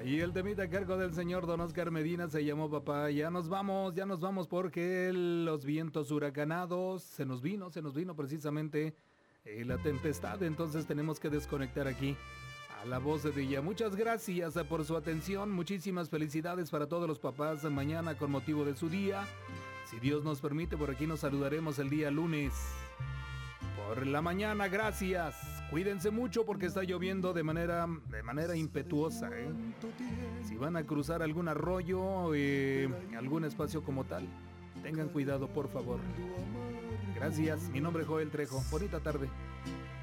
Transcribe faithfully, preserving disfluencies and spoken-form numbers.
Y el temita a cargo del señor Don Oscar Medina se llamó Papá. Ya nos vamos, ya nos vamos porque los vientos huracanados se nos vino, se nos vino precisamente eh, la tempestad. Entonces tenemos que desconectar aquí a la voz de ella. Muchas gracias por su atención. Muchísimas felicidades para todos los papás mañana con motivo de su día. Si Dios nos permite, por aquí nos saludaremos el día lunes por la mañana. Gracias. Cuídense mucho porque está lloviendo de manera, de manera impetuosa, ¿eh? Si van a cruzar algún arroyo, eh, algún espacio como tal, tengan cuidado, por favor. Gracias. Mi nombre es Joel Trejo. Bonita tarde.